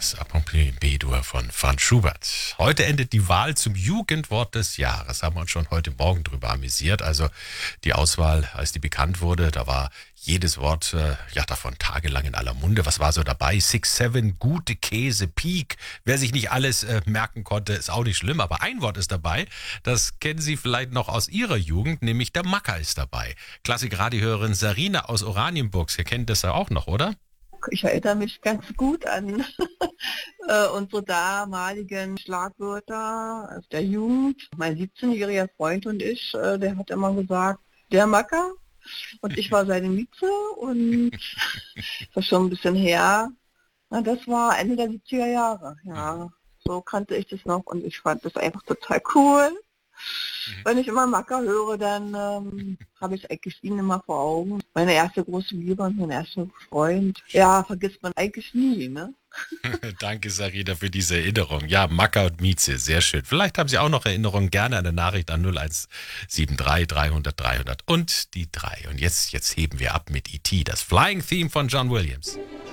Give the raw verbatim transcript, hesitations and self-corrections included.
das Accompagnement B-Dur von Franz Schubert. Heute endet die Wahl zum Jugendwort des Jahres. Haben wir uns schon heute Morgen drüber amüsiert. Also die Auswahl, als die bekannt wurde, da war jedes Wort, äh, ja, davon tagelang in aller Munde. Was war so dabei? Six, Seven, gute Käse, Peak. Wer sich nicht alles äh, merken konnte, ist auch nicht schlimm. Aber ein Wort ist dabei, das kennen Sie vielleicht noch aus Ihrer Jugend, nämlich der Macker ist dabei. Klassik-Radiohörerin Sarina aus Oranienburg, Sie kennen das ja auch noch, oder? Ich erinnere mich ganz gut an äh, unsere damaligen Schlagwörter aus der Jugend. Mein siebzehnjähriger Freund und ich, äh, der hat immer gesagt, der Macker. Und ich war seine Mieze und das ist schon ein bisschen her. Na, das war Ende der siebziger Jahre. Ja, so kannte ich das noch und ich fand das einfach total cool. Wenn ich immer Macker höre, dann ähm, habe ich eigentlich ihn immer vor Augen. Meine erste große Liebe und mein erster Freund. Ja, vergisst man eigentlich nie, ne? Danke, Sarina, für diese Erinnerung. Ja, Macker und Mieze, sehr schön. Vielleicht haben Sie auch noch Erinnerungen, gerne eine Nachricht an null eins sieben drei dreihundert dreihundert und die drei. Und jetzt, jetzt heben wir ab mit E T, das Flying Theme von John Williams.